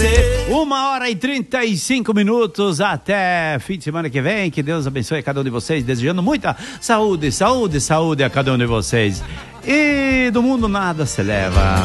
você. 1h35. Até fim de semana que vem. Que Deus abençoe a cada um de vocês. Desejando muita saúde a cada um de vocês. E do mundo nada se leva.